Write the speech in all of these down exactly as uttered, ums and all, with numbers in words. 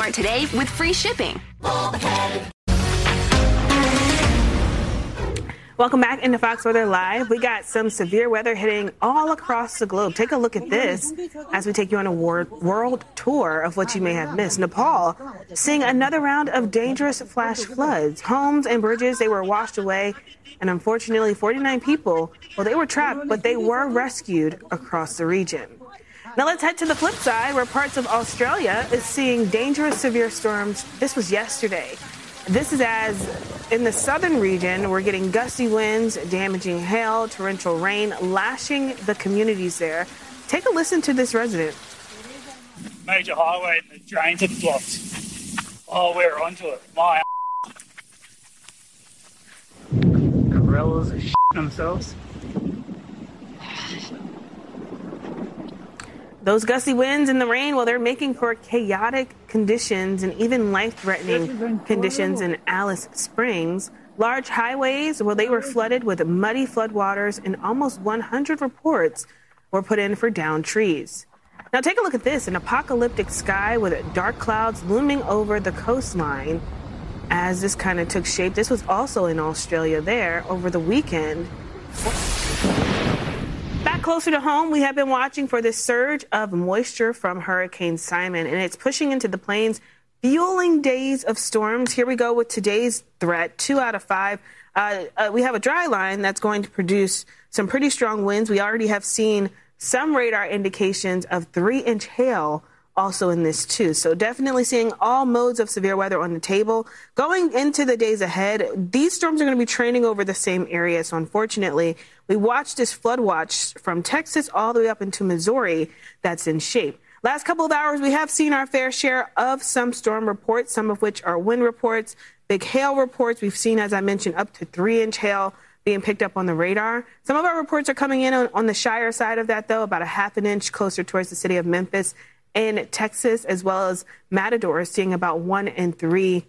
Start today with free shipping. Welcome back into Fox Weather Live. We got some severe weather hitting all across the globe. Take a look at this as we take you on a world, world tour of what you may have missed. Nepal seeing another round of dangerous flash floods. Homes and bridges, they were washed away. And unfortunately, forty-nine people, well, they were trapped, but they were rescued across the region. Now let's head to the flip side, where parts of Australia is seeing dangerous severe storms. This was yesterday. This is as in the southern region, we're getting gusty winds, damaging hail, torrential rain, lashing the communities there. Take a listen to this resident. Major highway and the drains had blocked. Oh, we're onto it. My umbrellas are shitting themselves. Those gusty winds and the rain, well, they're making for chaotic conditions and even life-threatening conditions in Alice Springs. Large highways, well, they were flooded with muddy floodwaters, and almost one hundred reports were put in for downed trees. Now take a look at this, an apocalyptic sky with dark clouds looming over the coastline as this kind of took shape. This was also in Australia there over the weekend. Back closer to home, we have been watching for this surge of moisture from Hurricane Simon, and it's pushing into the plains, fueling days of storms. Here we go with today's threat, two out of five. Uh, uh, we have a dry line that's going to produce some pretty strong winds. We already have seen some radar indications of three-inch hail also in this too. So definitely seeing all modes of severe weather on the table. Going into the days ahead, these storms are going to be training over the same area. So unfortunately, we watched this flood watch from Texas all the way up into Missouri that's in shape. Last couple of hours, we have seen our fair share of some storm reports, some of which are wind reports, big hail reports. We've seen, as I mentioned, up to three-inch hail being picked up on the radar. Some of our reports are coming in on, on the Shire side of that, though, about a half an inch closer towards the city of Memphis in Texas, as well as Matador, seeing about one and three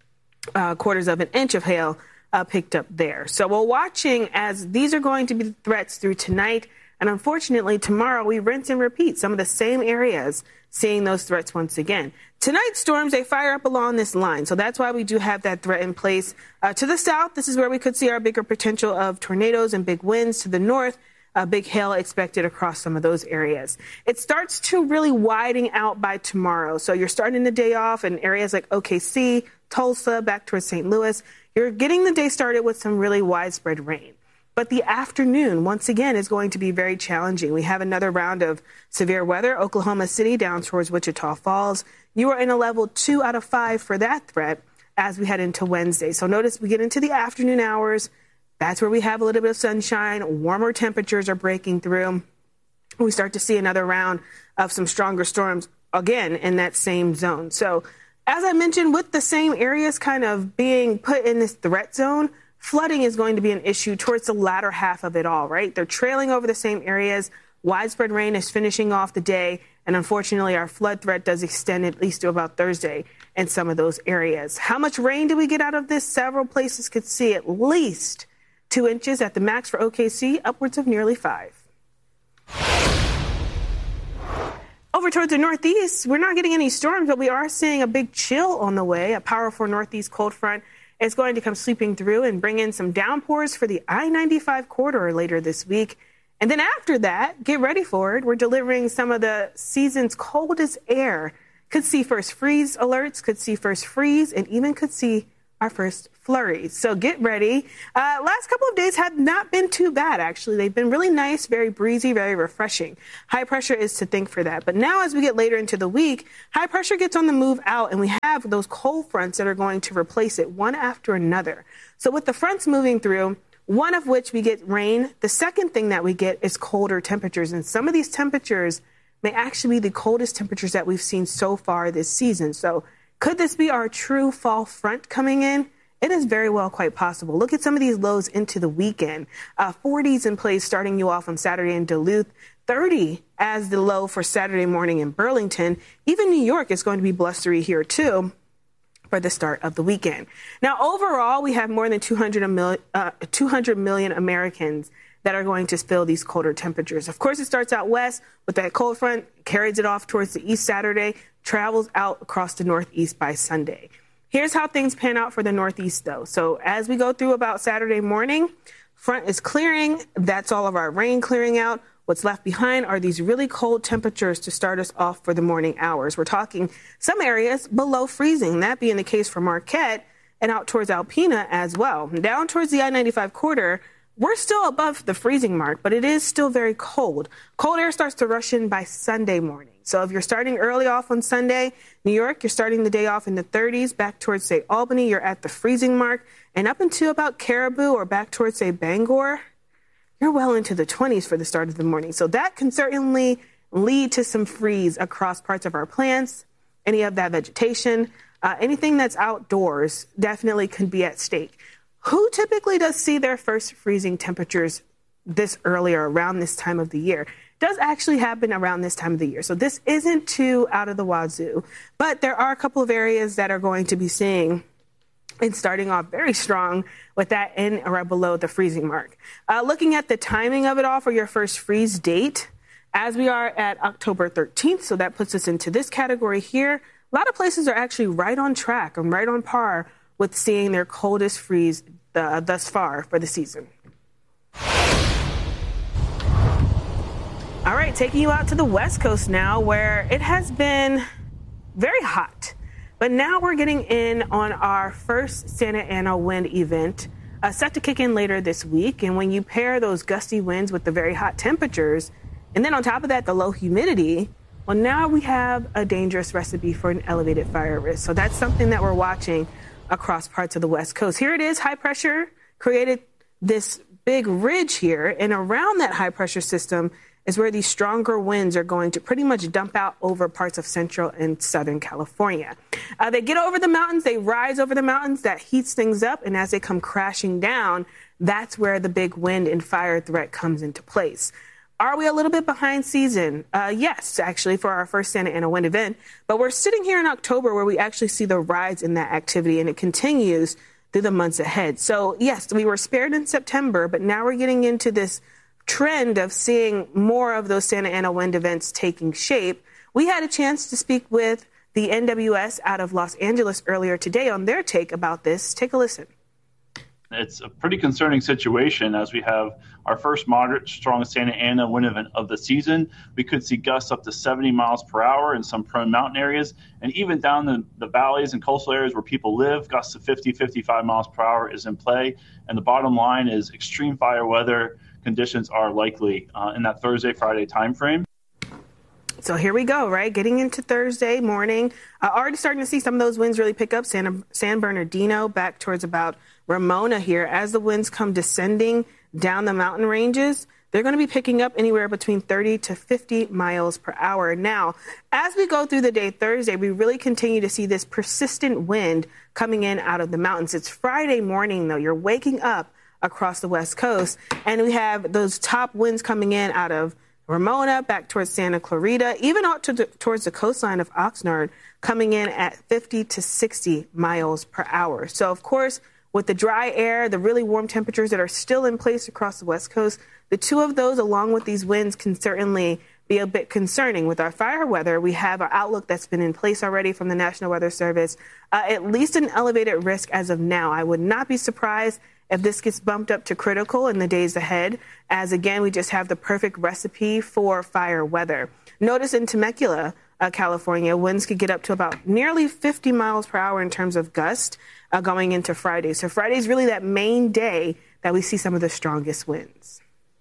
uh, quarters of an inch of hail uh, picked up there. So we're watching as these are going to be the threats through tonight. And unfortunately, tomorrow we rinse and repeat some of the same areas, seeing those threats once again. Tonight's storms, they fire up along this line. So that's why we do have that threat in place. Uh, to the south, this is where we could see our bigger potential of tornadoes and big winds. To the north, Uh, big hail expected across some of those areas. It starts to really widen out by tomorrow. So you're starting the day off in areas like O K C, Tulsa, back towards Saint Louis. You're getting the day started with some really widespread rain. But the afternoon, once again, is going to be very challenging. We have another round of severe weather. Oklahoma City down towards Wichita Falls. You are in a level two out of five for that threat as we head into Wednesday. So notice we get into the afternoon hours. That's where we have a little bit of sunshine. Warmer temperatures are breaking through. We start to see another round of some stronger storms again in that same zone. So as I mentioned, with the same areas kind of being put in this threat zone, flooding is going to be an issue towards the latter half of it all, right? They're trailing over the same areas. Widespread rain is finishing off the day. And unfortunately, our flood threat does extend at least to about Thursday in some of those areas. How much rain do we get out of this? Several places could see at least two inches at the max for O K C, upwards of nearly five. Over towards the northeast, we're not getting any storms, but we are seeing a big chill on the way. A powerful northeast cold front is going to come sweeping through and bring in some downpours for the I ninety-five corridor later this week. And then after that, get ready for it. We're delivering some of the season's coldest air. Could see first freeze alerts, could see first freeze, and even could see our first flurries. So get ready. Uh, last couple of days have not been too bad, actually. They've been really nice, very breezy, very refreshing. High pressure is to thank for that. But now as we get later into the week, high pressure gets on the move out, and we have those cold fronts that are going to replace it one after another. So with the fronts moving through, one of which we get rain, the second thing that we get is colder temperatures. And some of these temperatures may actually be the coldest temperatures that we've seen so far this season. So could this be our true fall front coming in? It is very well quite possible. Look at some of these lows into the weekend. Uh, forties in place starting you off on Saturday in Duluth. thirty as the low for Saturday morning in Burlington. Even New York is going to be blustery here, too, for the start of the weekend. Now, overall, we have more than two hundred, uh, two hundred million Americans that are going to spill these colder temperatures. Of course, it starts out west with that cold front, carries it off towards the east Saturday, travels out across the northeast by Sunday. Here's how things pan out for the northeast, though. So as we go through about Saturday morning, front is clearing. That's all of our rain clearing out. What's left behind are these really cold temperatures to start us off for the morning hours. We're talking some areas below freezing, that being the case for Marquette and out towards Alpena as well. Down towards the I ninety-five corridor, we're still above the freezing mark, but it is still very cold. Cold air starts to rush in by Sunday morning. So if you're starting early off on Sunday, New York, you're starting the day off in the thirties. Back towards, say, Albany, you're at the freezing mark. And up into about Caribou or back towards, say, Bangor, you're well into the twenties for the start of the morning. So that can certainly lead to some freeze across parts of our plants, any of that vegetation. Uh, anything that's outdoors definitely could be at stake. Who typically does see their first freezing temperatures this early or around this time of the year? It does actually happen around this time of the year. So this isn't too out of the wazoo, but there are a couple of areas that are going to be seeing and starting off very strong with that in or below the freezing mark. Uh, looking at the timing of it all for your first freeze date, as we are at October thirteenth, so that puts us into this category here. A lot of places are actually right on track and right on par with seeing their coldest freeze uh, thus far for the season. All right, taking you out to the West Coast now, where it has been very hot. But now we're getting in on our first Santa Ana wind event, uh, set to kick in later this week. And when you pair those gusty winds with the very hot temperatures, and then on top of that, the low humidity, well, now we have a dangerous recipe for an elevated fire risk. So that's something that we're watching across parts of the West Coast. Here it is, high pressure created this big ridge here, and around that high pressure system is where these stronger winds are going to pretty much dump out over parts of central and southern California. Uh, they get over the mountains, they rise over the mountains, that heats things up, and as they come crashing down, that's where the big wind and fire threat comes into place. Are we a little bit behind season? Uh, yes, actually, for our first Santa Ana wind event. But we're sitting here in October where we actually see the rise in that activity, and it continues through the months ahead. So, yes, we were spared in September, but now we're getting into this trend of seeing more of those Santa Ana wind events taking shape. We had a chance to speak with the N W S out of Los Angeles earlier today on their take about this. Take a listen. It's a pretty concerning situation as we have our first moderate strong Santa Ana wind event of the season. We could see gusts up to seventy miles per hour in some prone mountain areas, and even down the, the valleys and coastal areas where people live, gusts of fifty, fifty-five miles per hour is in play. And the bottom line is extreme fire weather conditions are likely uh, in that Thursday, Friday timeframe. So here we go, right? Getting into Thursday morning. Uh, already starting to see some of those winds really pick up. Santa, San Bernardino back towards about Ramona here. As the winds come descending down the mountain ranges, they're going to be picking up anywhere between thirty to fifty miles per hour. Now, as we go through the day Thursday, we really continue to see this persistent wind coming in out of the mountains. It's Friday morning, though. You're waking up across the West Coast, and we have those top winds coming in out of Ramona, back towards Santa Clarita, even out to the, towards the coastline of Oxnard, coming in at fifty to sixty miles per hour. So, of course, with the dry air, the really warm temperatures that are still in place across the West Coast, the two of those, along with these winds, can certainly be a bit concerning. With our fire weather, we have our outlook that's been in place already from the National Weather Service, uh, at least an elevated risk as of now. I would not be surprised if this gets bumped up to critical in the days ahead, as again, we just have the perfect recipe for fire weather. Notice in Temecula, uh, California, winds could get up to about nearly fifty miles per hour in terms of gust uh, going into Friday. So Friday is really that main day that we see some of the strongest winds.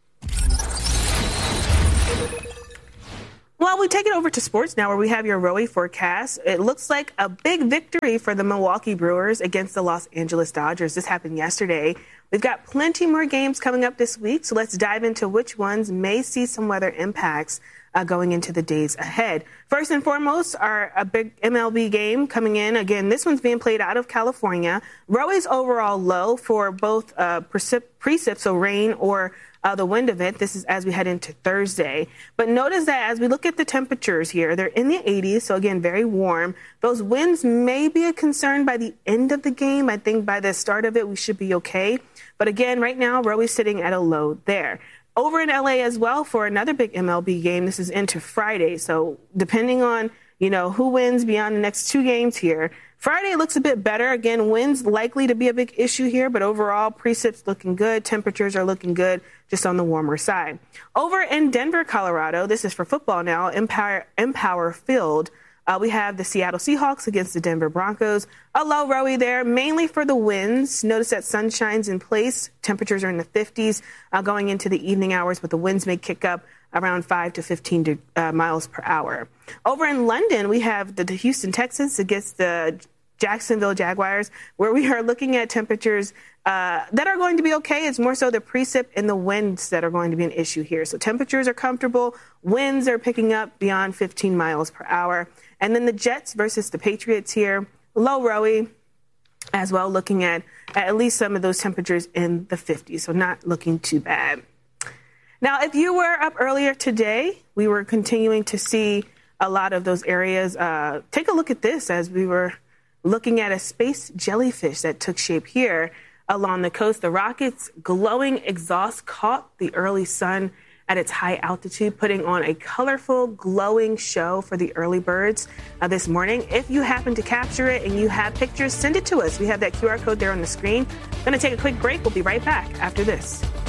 Well, we take it over to sports now, where we have your Rowie forecast. It looks like a big victory for the Milwaukee Brewers against the Los Angeles Dodgers. This happened yesterday. We've got plenty more games coming up this week, so let's dive into which ones may see some weather impacts uh, going into the days ahead. First and foremost, our a big M L B game coming in. Again, this one's being played out of California. Rowie's overall low for both uh, precip, precip, so rain or Uh, the wind event. This is as we head into Thursday. But notice that as we look at the temperatures here, they're in the eighties, so again, very warm. Those winds may be a concern by the end of the game. I think by the start of it, we should be okay. But again, right now, Rowie's sitting at a low there. Over in L A as well for another big M L B game. This is into Friday. So depending on, you know, who wins beyond the next two games here, Friday looks a bit better. Again, winds likely to be a big issue here, but overall, precip's looking good. Temperatures are looking good, just on the warmer side. Over in Denver, Colorado, this is for football now, Empower, Empower Field. Uh, we have the Seattle Seahawks against the Denver Broncos. A low rowie there, mainly for the winds. Notice that sunshine's in place. Temperatures are in the fifties uh, going into the evening hours, but the winds may kick up around five to fifteen uh, miles per hour. Over in London, we have the, the Houston Texans against the Jacksonville Jaguars, where we are looking at temperatures uh, that are going to be okay. It's more so the precip and the winds that are going to be an issue here. So temperatures are comfortable. Winds are picking up beyond fifteen miles per hour. And then the Jets versus the Patriots here, low rowie as well, looking at at least some of those temperatures in the fifties. So not looking too bad. Now, if you were up earlier today, we were continuing to see a lot of those areas. Uh, take a look at this as we were looking at a space jellyfish that took shape here along the coast. The rocket's glowing exhaust caught the early sun at its high altitude, putting on a colorful, glowing show for the early birds uh, this morning. If you happen to capture it and you have pictures, send it to us. We have that Q R code there on the screen. Going to take a quick break. We'll be right back after this.